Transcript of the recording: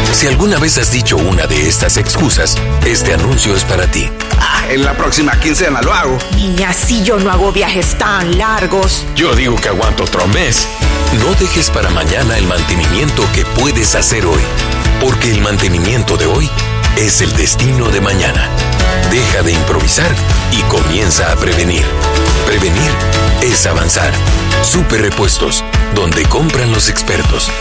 Si alguna vez has dicho una de estas excusas, este anuncio es para ti. En la próxima quincena lo hago. Niña, si yo no hago viajes tan largos. Yo digo que aguanto otro mes. No dejes para mañana el mantenimiento que puedes hacer hoy, porque el mantenimiento de hoy es el destino de mañana. Deja de improvisar y comienza a prevenir. Prevenir es avanzar. Super Repuestos, donde compran los expertos.